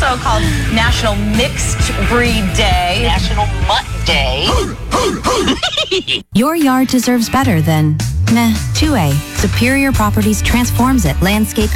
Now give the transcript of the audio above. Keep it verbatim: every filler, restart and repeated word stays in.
also called National Mixed Breed Day. National Mutt Day. Your yard deserves better than meh. two A. Superior Properties transforms it. Landscape